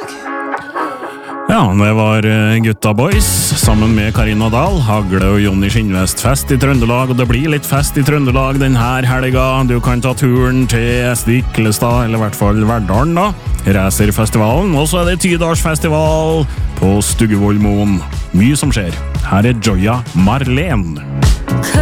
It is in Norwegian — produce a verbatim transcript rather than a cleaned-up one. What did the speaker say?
Ja, det var Gutta Boys sammen med Karina Dahl, Hagle og Jonny Skinnvest. Fest i Trøndelag, og det blir litt fest i Trøndelag denne helga. Du kan ta turen til Stiklestad, eller i hvert fall Verdalen da. Racerfestivalen, og så er det Tydalsfestival på Stuggevollmoen. Mye som skjer. Her er Joya Marlene.